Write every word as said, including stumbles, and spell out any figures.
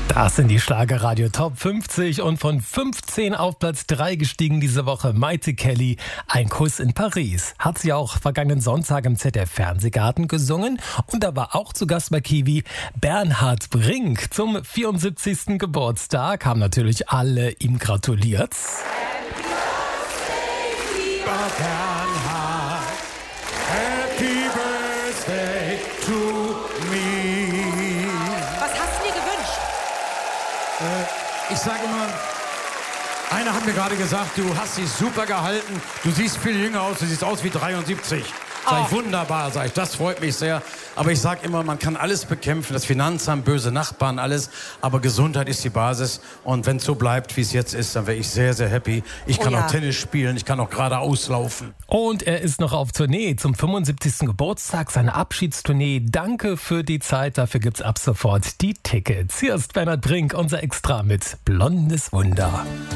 Das sind die Schlagerradio Top fünfzig und von fünfzehn auf Platz drei gestiegen diese Woche Maite Kelly, Ein Kuss in Paris. Hat sie auch vergangenen Sonntag im Z D F-Fernsehgarten gesungen und da war auch zu Gast bei Kiwi Bernhard Brink. Zum vierundsiebzigsten Geburtstag haben natürlich alle ihm gratuliert. Bernhard, Happy Birthday to me. Was hast du dir gewünscht? Äh, ich sage immer, einer hat mir gerade gesagt, du hast dich super gehalten, du siehst viel jünger aus, du siehst aus wie dreiundsiebzig. Sag ich, wunderbar, sag ich, das freut mich sehr. Aber ich sage immer, man kann alles bekämpfen, das Finanzamt, böse Nachbarn, alles. Aber Gesundheit ist die Basis. Und wenn es so bleibt, wie es jetzt ist, dann wäre ich sehr, sehr happy. Ich kann Oh ja. auch Tennis spielen, ich kann auch geradeaus laufen. Und er ist noch auf Tournee zum fünfundsiebzigsten Geburtstag, seine Abschiedstournee. Danke für die Zeit, dafür gibt's ab sofort die Tickets. Hier ist Bernhard Brink, unser Extra mit Blondes Wunder.